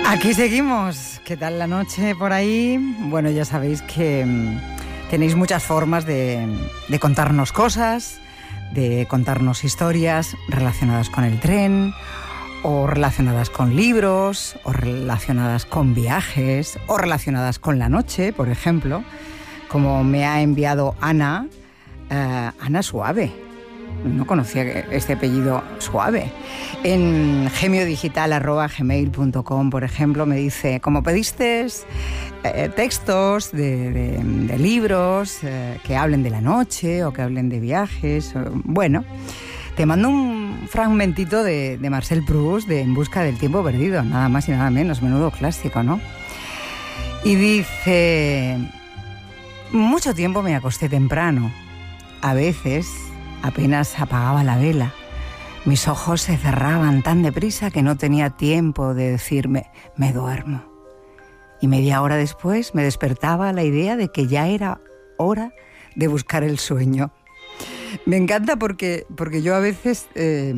Aquí seguimos. ¿Qué tal la noche por ahí? Bueno, ya sabéis que tenéis muchas formas de contarnos cosas, de contarnos historias relacionadas con el tren, o relacionadas con libros, o relacionadas con viajes, o relacionadas con la noche, por ejemplo, como me ha enviado Ana Suave. No conocía este apellido Suave. En gemiodigital@gmail.com, por ejemplo, me dice, como pediste textos de libros que hablen de la noche o que hablen de viajes, bueno, te mando un fragmentito de Marcel Proust de En busca del tiempo perdido, nada más y nada menos, menudo clásico, ¿no? Y dice, mucho tiempo me acosté temprano, a veces apenas apagaba la vela. Mis ojos se cerraban tan deprisa que no tenía tiempo de decirme, me duermo. Y media hora después me despertaba la idea de que ya era hora de buscar el sueño. Me encanta porque yo a veces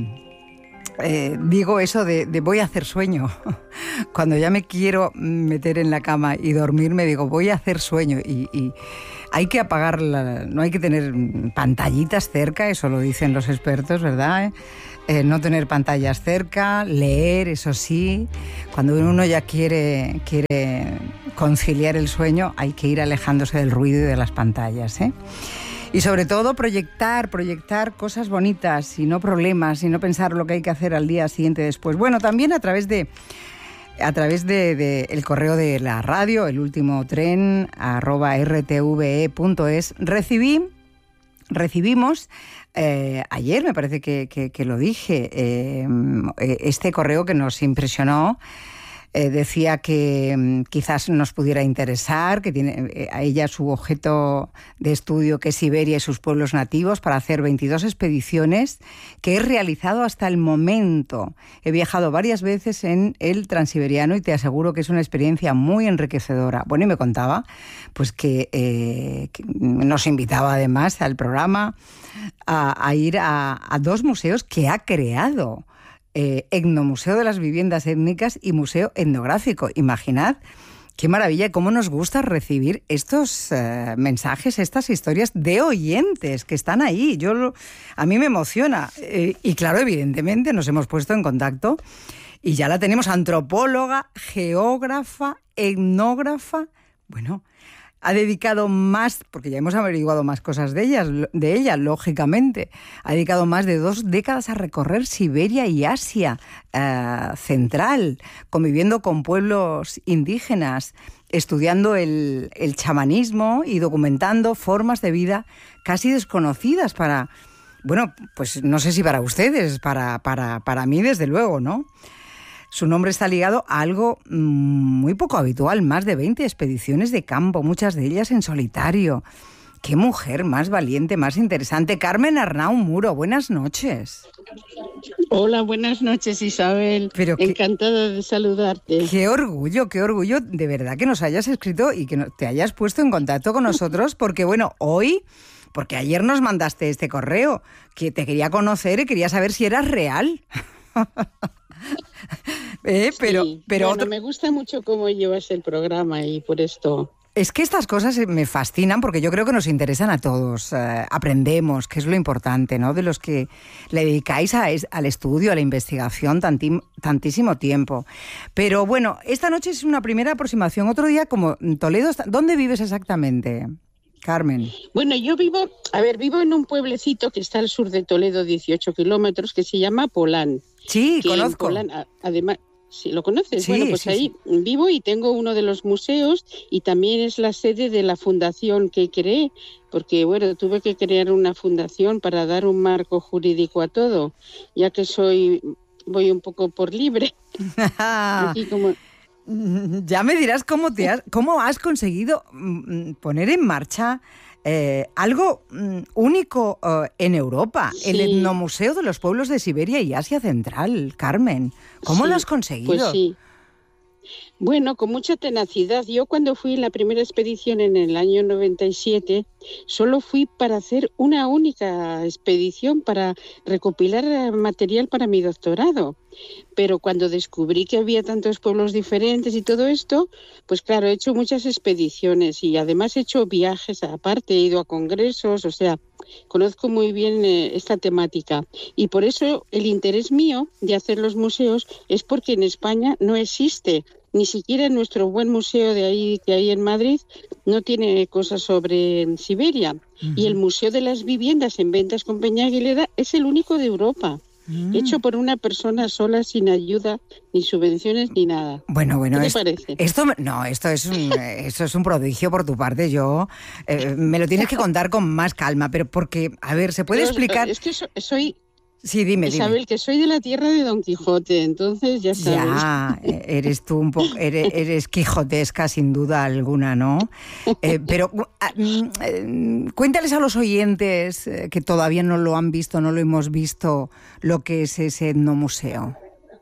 digo eso de voy a hacer sueño. Cuando ya me quiero meter en la cama y dormirme, digo voy a hacer sueño y hay que apagarla, no hay que tener pantallitas cerca, eso lo dicen los expertos, ¿verdad? No tener pantallas cerca, leer, eso sí. Cuando uno ya quiere conciliar el sueño, hay que ir alejándose del ruido y de las pantallas, ¿eh? Y sobre todo proyectar cosas bonitas y no problemas, y no pensar lo que hay que hacer al día siguiente después. Bueno, también a través de el correo de la radio, el último tren, @rtve.es, recibimos, ayer me parece que lo dije, este correo que nos impresionó. Decía que quizás nos pudiera interesar, que tiene a ella su objeto de estudio, que es Siberia y sus pueblos nativos, para hacer 22 expediciones que he realizado hasta el momento. He viajado varias veces en el Transiberiano y te aseguro que es una experiencia muy enriquecedora. Bueno, y me contaba pues que nos invitaba además al programa a ir a dos museos que ha creado. Etnomuseo de las Viviendas Étnicas y Museo Etnográfico. Imaginad qué maravilla, cómo nos gusta recibir estos mensajes, estas historias de oyentes que están ahí. A mí me emociona. Y claro, evidentemente nos hemos puesto en contacto y ya la tenemos, antropóloga, geógrafa, etnógrafa. Bueno, ha dedicado más, porque ya hemos averiguado más cosas de ella, lógicamente, ha dedicado más de 2 décadas a recorrer Siberia y Asia central, conviviendo con pueblos indígenas, estudiando el chamanismo y documentando formas de vida casi desconocidas para, bueno, pues no sé si para ustedes, para mí desde luego, ¿no? Su nombre está ligado a algo muy poco habitual, más de 20 expediciones de campo, muchas de ellas en solitario. ¡Qué mujer más valiente, más interesante! Carmen Arnau Muro, buenas noches. Hola, buenas noches, Isabel. Encantada de saludarte. Qué orgullo, de verdad que nos hayas escrito y que te hayas puesto en contacto con nosotros, porque bueno, hoy, porque ayer nos mandaste este correo, que te quería conocer y quería saber si eras real. Pero bueno, me gusta mucho cómo llevas el programa y por esto. Es que estas cosas me fascinan porque yo creo que nos interesan a todos. Aprendemos, que es lo importante, ¿no? De los que le dedicáis al estudio, a la investigación tantísimo tiempo. Pero bueno, esta noche es una primera aproximación. Otro día, como Toledo, ¿dónde vives exactamente, Carmen? Bueno, yo vivo en un pueblecito que está al sur de Toledo, 18 kilómetros, que se llama Polán. Sí, conozco. Polán, además, ¿sí lo conoces? Sí, bueno, pues sí, ahí vivo y tengo uno de los museos y también es la sede de la fundación que creé, porque bueno, tuve que crear una fundación para dar un marco jurídico a todo, ya que voy un poco por libre. Aquí como... Ya me dirás cómo has conseguido poner en marcha algo único en Europa, sí. El Etnomuseo de los Pueblos de Siberia y Asia Central, Carmen. ¿Cómo lo has conseguido? Pues sí. Bueno, con mucha tenacidad. Yo cuando fui en la primera expedición en el año 97, solo fui para hacer una única expedición para recopilar material para mi doctorado. Pero cuando descubrí que había tantos pueblos diferentes y todo esto, pues claro, he hecho muchas expediciones y además he hecho viajes aparte, he ido a congresos, o sea, conozco muy bien esta temática. Y por eso el interés mío de hacer los museos es porque en España no existe. Ni siquiera nuestro buen museo de ahí que hay en Madrid no tiene cosas sobre Siberia. Uh-huh. Y el Museo de las Viviendas en Ventas con Peña Aguilera es el único de Europa. Hecho por una persona sola, sin ayuda, ni subvenciones, ni nada. Bueno, ¿Qué te parece? Esto es un prodigio por tu parte. Yo me lo tienes que contar con más calma, pero porque, a ver, ¿se puede explicar? Es que soy... Sí, dime. Isabel, que soy de la tierra de Don Quijote, entonces ya sabes. Ya, eres tú un poco, eres quijotesca sin duda alguna, ¿no? Pero cuéntales a los oyentes que todavía no lo han visto, no lo hemos visto, lo que es ese etnomuseo.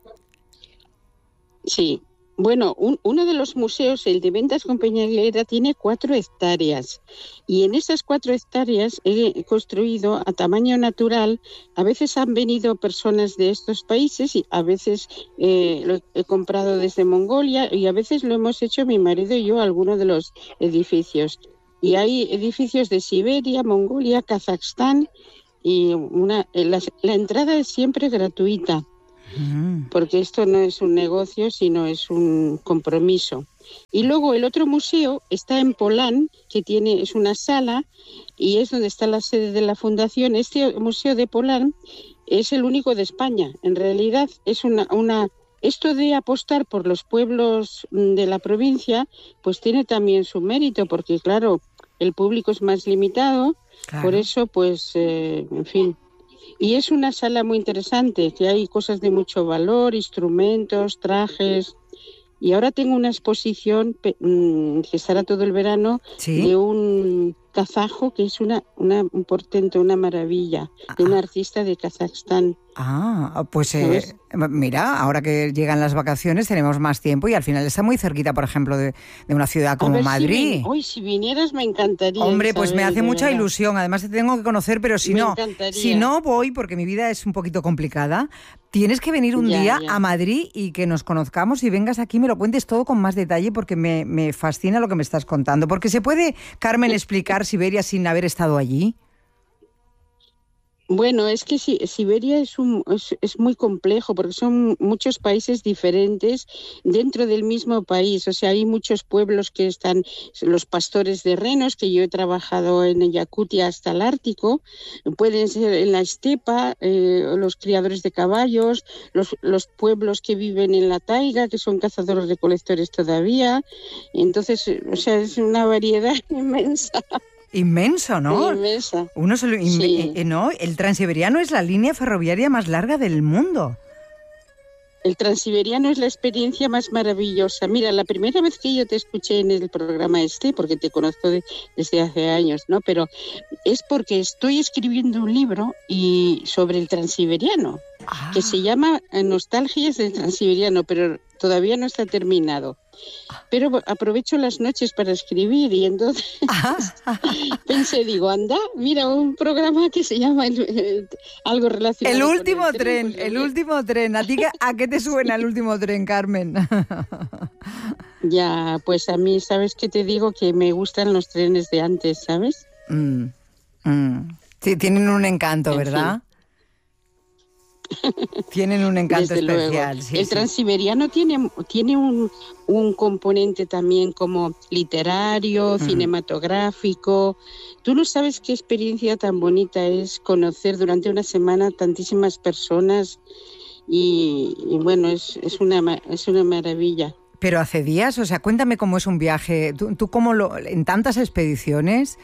Sí. Bueno, uno de los museos, el de Ventas con Peña Aguilera, tiene 4 hectáreas y en esas 4 hectáreas he construido a tamaño natural. A veces han venido personas de estos países y a veces lo he comprado desde Mongolia y a veces lo hemos hecho mi marido y yo, algunos de los edificios. Y hay edificios de Siberia, Mongolia, Kazajstán y la entrada es siempre gratuita. Porque esto no es un negocio, sino es un compromiso. Y luego el otro museo está en Polán, que es una sala y es donde está la sede de la fundación. Este museo de Polán es el único de España. En realidad es esto de apostar por los pueblos de la provincia, pues tiene también su mérito, porque claro, el público es más limitado. Claro. Por eso, pues, en fin. Y es una sala muy interesante, que hay cosas de mucho valor, instrumentos, trajes. Y ahora tengo una exposición que estará todo el verano, ¿sí?, de un kazajo que es un portento, una maravilla, de un artista de Kazajstán. Pues mira, ahora que llegan las vacaciones tenemos más tiempo y al final está muy cerquita, por ejemplo, de una ciudad como Madrid. Si vinieras me encantaría. Hombre, pues me hace mucha ilusión. Además te tengo que conocer, pero si no voy, porque mi vida es un poquito complicada, tienes que venir un día a Madrid y que nos conozcamos y vengas aquí y me lo cuentes todo con más detalle, porque me fascina lo que me estás contando. Porque ¿se puede, Carmen, explicar Siberia sin haber estado allí? Bueno, es que Siberia es muy complejo porque son muchos países diferentes dentro del mismo país. O sea, hay muchos pueblos que están, los pastores de renos, que yo he trabajado en Yakutia hasta el Ártico, pueden ser en la estepa, los criadores de caballos, los pueblos que viven en la taiga, que son cazadores-recolectores todavía. Entonces, o sea, es una variedad inmensa. Inmenso, ¿no? Inmensa. ¿No? El Transiberiano es la línea ferroviaria más larga del mundo. El Transiberiano es la experiencia más maravillosa. Mira, la primera vez que yo te escuché en el programa porque te conozco desde hace años, ¿no? Pero es porque estoy escribiendo un libro sobre el Transiberiano, que se llama Nostalgias del Transiberiano, pero todavía no está terminado. Pero aprovecho las noches para escribir y entonces pensé, mira, un programa que se llama algo relacionado El último tren. ¿A qué te suena el último tren, Carmen? Ya, pues a mí, ¿sabes qué te digo? Que me gustan los trenes de antes, ¿sabes? Sí, tienen un encanto, en ¿verdad? Tienen un encanto especial. Sí, el Transiberiano tiene un componente también como literario, cinematográfico. Tú no sabes qué experiencia tan bonita es conocer durante una semana tantísimas personas y bueno, es una maravilla. Pero hace días, o sea, cuéntame cómo es un viaje. Tú cómo en tantas expediciones,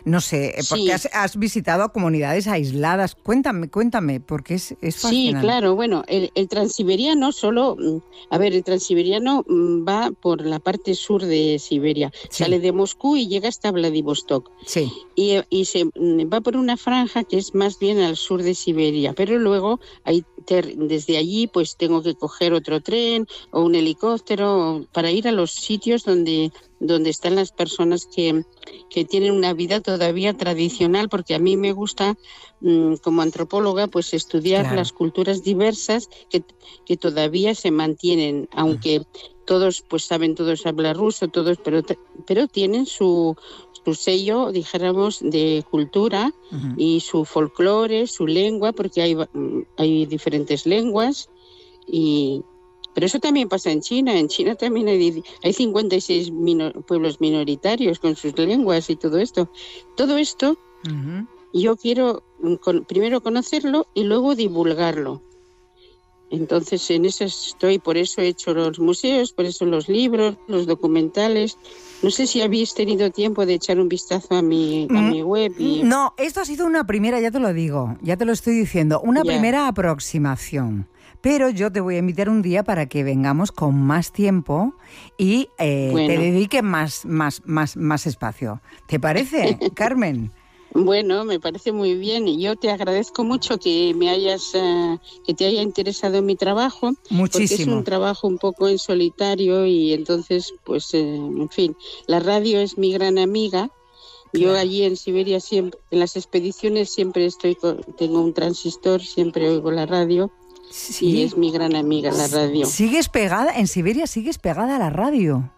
no sé, porque has visitado comunidades aisladas. Cuéntame, porque es fascinante. Sí, claro, bueno, el transiberiano el transiberiano va por la parte sur de Siberia, sale de Moscú y llega hasta Vladivostok. Sí. Y se va por una franja que es más bien al sur de Siberia, pero luego desde allí pues tengo que coger otro tren o un helicóptero para ir a los sitios donde están las personas que tienen una vida todavía tradicional, porque a mí me gusta, como antropóloga, pues estudiar las culturas diversas que todavía se mantienen, aunque todos pues saben todos hablar ruso, todos, pero tienen su sello, dijéramos, de cultura y su folclore, su lengua, porque hay diferentes lenguas. Pero eso también pasa en China. En China también hay 56 pueblos minoritarios con sus lenguas y todo esto. Todo esto yo quiero primero conocerlo y luego divulgarlo. Entonces en eso estoy, por eso he hecho los museos, por eso los libros, los documentales. No sé si habéis tenido tiempo de echar un vistazo a mi web. No, esto ha sido una primera, ya te lo digo, ya te lo estoy diciendo, una primera aproximación. Pero yo te voy a invitar un día para que vengamos con más tiempo y te dedique más espacio. ¿Te parece, Carmen? Bueno, me parece muy bien y yo te agradezco mucho que que te haya interesado en mi trabajo. Muchísimo. Porque es un trabajo un poco en solitario y entonces, pues, en fin, la radio es mi gran amiga. Yo allí en Siberia siempre, en las expediciones siempre tengo un transistor, siempre oigo la radio. Sí. Y es mi gran amiga la radio. En Siberia sigues pegada a la radio.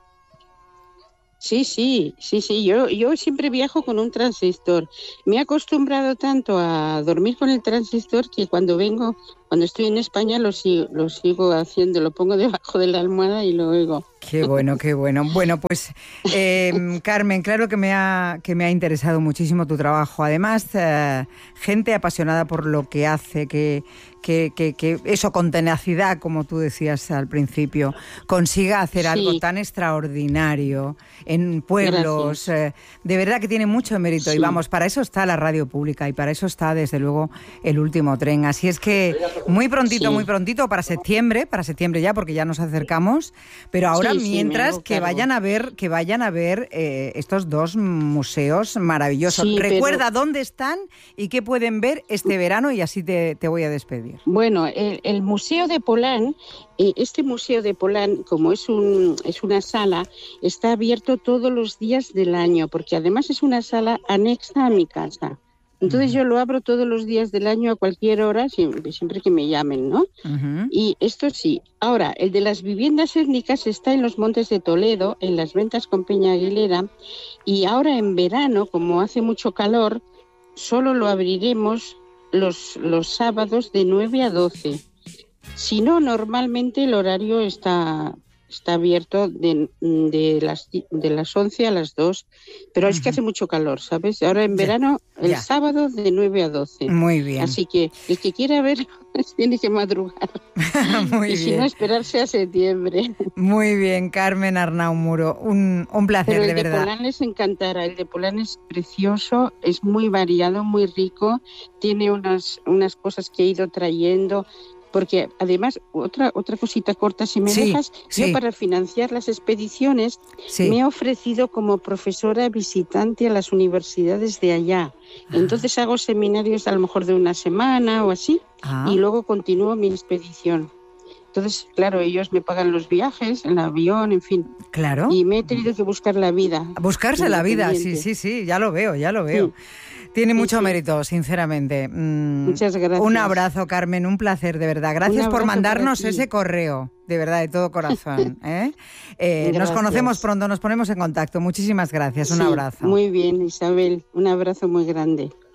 Sí. Yo siempre viajo con un transistor. Me he acostumbrado tanto a dormir con el transistor que cuando estoy en España lo sigo haciendo. Lo pongo debajo de la almohada y lo oigo. Qué bueno. Bueno, pues Carmen, claro que me ha interesado muchísimo tu trabajo. Además, gente apasionada por lo que hace, que eso con tenacidad, como tú decías al principio, consiga hacer algo tan extraordinario en pueblos. De verdad que tiene mucho mérito. Y vamos, para eso está la radio pública y para eso está desde luego El Último Tren. Así es que muy prontito, para septiembre ya, porque ya nos acercamos, pero ahora mientras que vayan a ver estos dos museos maravillosos. Recuerda dónde están y qué pueden ver este verano y así te voy a despedir. Bueno, el Museo de Polán, este Museo de Polán, como es una sala, está abierto todos los días del año, porque además es una sala anexa a mi casa. Entonces yo lo abro todos los días del año a cualquier hora, siempre que me llamen, ¿no? Y esto sí. Ahora, el de las viviendas étnicas está en los Montes de Toledo, en las Ventas con Peña Aguilera, y ahora en verano, como hace mucho calor, solo lo abriremos los sábados de 9 a 12. Si no, normalmente el horario está abierto de las 11 a las 2, pero es que hace mucho calor, ¿sabes? Ahora en verano, el sábado de 9 a 12. Muy bien. Así que el que quiera ver tiene que madrugar. Muy bien. Si no, esperarse a septiembre. Muy bien, Carmen Arnau Muro. Un placer, de verdad. El de Polán les encantará. El de Polán es precioso, es muy variado, muy rico. Tiene unas cosas que he ido trayendo. Porque además, otra cosita corta, si me dejas, yo para financiar las expediciones me he ofrecido como profesora visitante a las universidades de allá. Entonces hago seminarios a lo mejor de una semana o así, y luego continúo mi expedición. Entonces, claro, ellos me pagan los viajes, el avión, en fin. Claro. Y me he tenido que buscar la vida. Buscarse la vida, sí, ya lo veo. Sí. Tiene mucho mérito, sinceramente. Muchas gracias. Un abrazo, Carmen, un placer, de verdad. Gracias por mandarnos ese correo, de verdad, de todo corazón. Nos conocemos pronto, nos ponemos en contacto. Muchísimas gracias, un abrazo. Muy bien, Isabel, un abrazo muy grande.